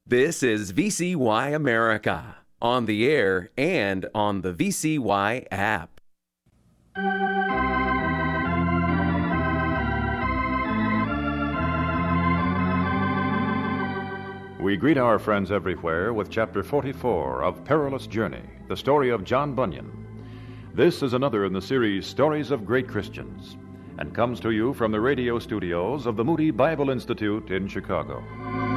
This is VCY America, on the air and on the VCY app. We greet our friends everywhere with Chapter 44 of Perilous Journey, the story of John Bunyan. This is another in the series Stories of Great Christians, and comes to you from the radio studios of the Moody Bible Institute in Chicago.